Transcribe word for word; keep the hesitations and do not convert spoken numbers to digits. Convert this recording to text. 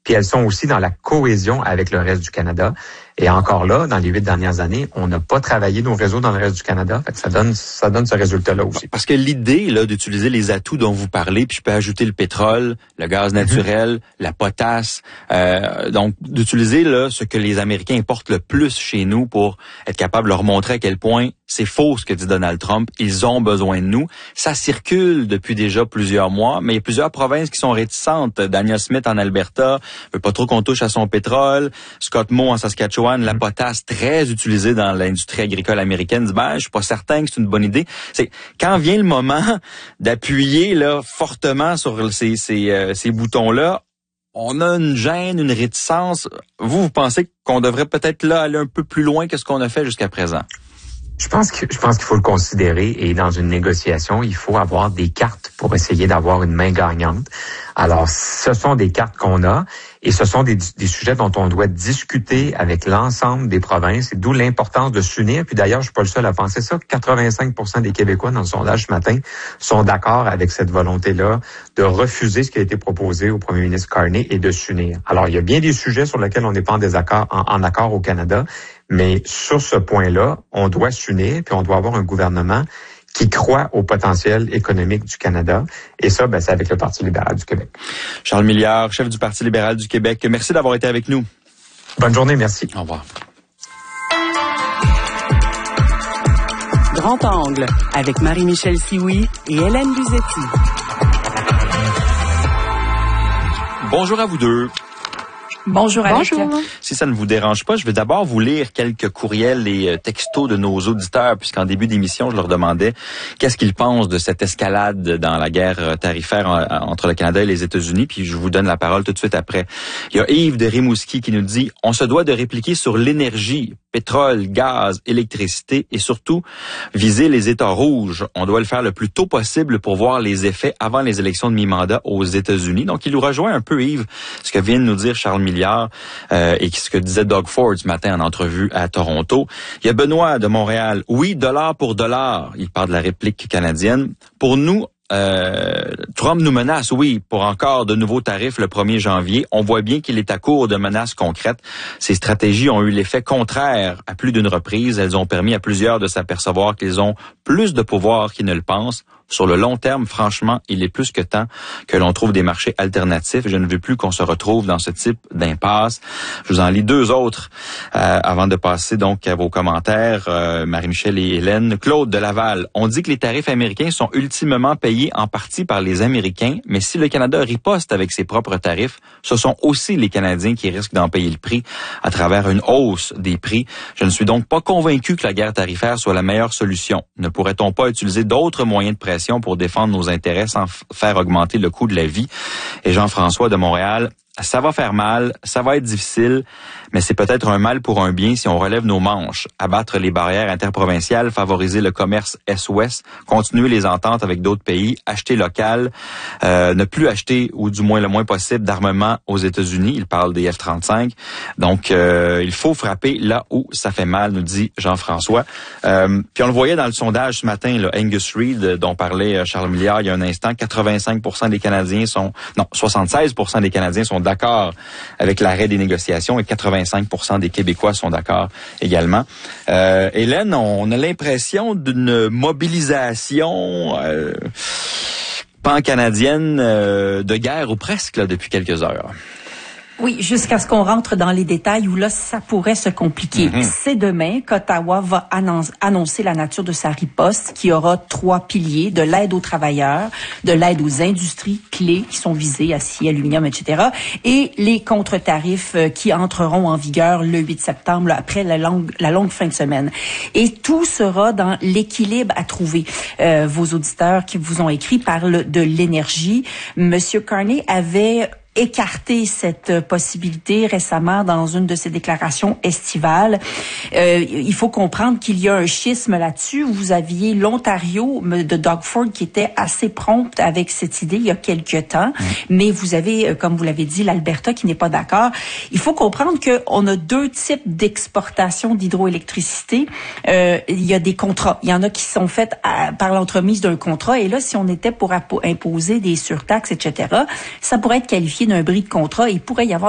puis elles sont aussi dans la cohésion avec le reste du Canada. Et encore là, dans les huit dernières années, on n'a pas travaillé nos réseaux dans le reste du Canada. Fait que ça donne, ça donne ce résultat-là aussi. Parce que l'idée, là, d'utiliser les atouts dont vous parlez, puis je peux ajouter le pétrole, le gaz naturel, mm-hmm. la potasse, euh, donc d'utiliser là ce que les Américains importent le plus chez nous pour être capable de leur montrer à quel point c'est faux ce que dit Donald Trump. Ils ont besoin de nous. Ça circule depuis déjà plusieurs mois, mais il y a plusieurs provinces qui sont réticentes. Daniel Smith en Alberta veut pas trop qu'on touche à son pétrole. Scott Moe en Saskatchewan, la potasse très utilisée dans l'industrie agricole américaine, dit ben je suis pas certain que c'est une bonne idée. C'est quand vient le moment d'appuyer là fortement sur ces ces, euh, ces boutons-là, on a une gêne, une réticence. Vous, vous pensez qu'on devrait peut-être là aller un peu plus loin que ce qu'on a fait jusqu'à présent? Je pense que je pense qu'il faut le considérer et dans une négociation, il faut avoir des cartes pour essayer d'avoir une main gagnante. Alors, ce sont des cartes qu'on a et ce sont des, des sujets dont on doit discuter avec l'ensemble des provinces et d'où l'importance de s'unir. Puis d'ailleurs, je suis pas le seul à penser ça. quatre-vingt-cinq pour cent des Québécois dans le sondage ce matin sont d'accord avec cette volonté-là de refuser ce qui a été proposé au premier ministre Carney et de s'unir. Alors, il y a bien des sujets sur lesquels on n'est pas en désaccord, en, en accord au Canada. Mais sur ce point-là, on doit s'unir, puis on doit avoir un gouvernement qui croit au potentiel économique du Canada. Et ça, ben, c'est avec le Parti libéral du Québec. Charles Milliard, chef du Parti libéral du Québec, merci d'avoir été avec nous. Bonne journée, merci. Au revoir. Grand Angle, avec Marie-Michel Sioui et Hélène Buzetti. Bonjour à vous deux. Bonjour, Alex. Bonjour. Si ça ne vous dérange pas, je vais d'abord vous lire quelques courriels et textos de nos auditeurs, puisqu'en début d'émission, je leur demandais qu'est-ce qu'ils pensent de cette escalade dans la guerre tarifaire entre le Canada et les États-Unis, puis je vous donne la parole tout de suite après. Il y a Yves de Rimouski qui nous dit « On se doit de répliquer sur l'énergie, pétrole, gaz, électricité et surtout viser les États rouges. On doit le faire le plus tôt possible pour voir les effets avant les élections de mi-mandat aux États-Unis. » Donc, il nous rejoint un peu, Yves, ce que vient de nous dire Charles Milliard euh, et ce que disait Doug Ford ce matin en entrevue à Toronto. Il y a Benoît de Montréal. Oui, dollar pour dollar. Il parle de la réplique canadienne. Pour nous, Euh, Trump nous menace, oui, pour encore de nouveaux tarifs le premier janvier. On voit bien qu'il est à court de menaces concrètes. Ces stratégies ont eu l'effet contraire à plus d'une reprise. Elles ont permis à plusieurs de s'apercevoir qu'ils ont plus de pouvoir qu'ils ne le pensent. Sur le long terme, franchement, il est plus que temps que l'on trouve des marchés alternatifs. Je ne veux plus qu'on se retrouve dans ce type d'impasse. Je vous en lis deux autres euh, avant de passer donc à vos commentaires, euh, Marie-Michel et Hélène. Claude de Laval, on dit que les tarifs américains sont ultimement payés en partie par les Américains, mais si le Canada riposte avec ses propres tarifs, ce sont aussi les Canadiens qui risquent d'en payer le prix à travers une hausse des prix. Je ne suis donc pas convaincu que la guerre tarifaire soit la meilleure solution. Ne pourrait-on pas utiliser d'autres moyens de pression pour défendre nos intérêts sans f- faire augmenter le coût de la vie? Et Jean-François de Montréal, ça va faire mal, ça va être difficile, mais c'est peut-être un mal pour un bien si on relève nos manches, abattre les barrières interprovinciales, favoriser le commerce Est-Ouest, continuer les ententes avec d'autres pays, acheter local, euh, ne plus acheter, ou du moins le moins possible, d'armement aux États-Unis. Il parle des F trente-cinq. Donc, euh, il faut frapper là où ça fait mal, nous dit Jean-François. Euh, puis on le voyait dans le sondage ce matin, là, Angus Reid, dont parlait Charles Milliard il y a un instant, quatre-vingt-cinq pour cent des Canadiens sont, non, soixante-seize pour cent des Canadiens sont d'accord avec l'arrêt des négociations et quatre-vingt-cinq pour cent des Québécois sont d'accord également. Euh, Hélène, on a l'impression d'une mobilisation euh, pan-canadienne euh, de guerre ou presque là, depuis quelques heures. Oui, jusqu'à ce qu'on rentre dans les détails où là, ça pourrait se compliquer. Mm-hmm. C'est demain qu'Ottawa va annoncer, annoncer la nature de sa riposte qui aura trois piliers, de l'aide aux travailleurs, de l'aide aux industries clés qui sont visées, acier, aluminium, et cetera, et les contre-tarifs qui entreront en vigueur le huit septembre, là, après la longue, la longue fin de semaine. Et tout sera dans l'équilibre à trouver. Euh, vos auditeurs qui vous ont écrit parlent de l'énergie. Monsieur Carney avait écarté cette possibilité récemment dans une de ses déclarations estivales. Euh, il faut comprendre qu'il y a un schisme là-dessus. Vous aviez l'Ontario de Doug Ford qui était assez prompte avec cette idée il y a quelques temps, mmh. mais vous avez, comme vous l'avez dit, l'Alberta qui n'est pas d'accord. Il faut comprendre qu'on a deux types d'exportation d'hydroélectricité. Euh, il y a des contrats. Il y en a qui sont faits à, par l'entremise d'un contrat. Et là, si on était pour imposer des surtaxes, et cetera, ça pourrait être qualifié d'un bris de contrat. Il pourrait y avoir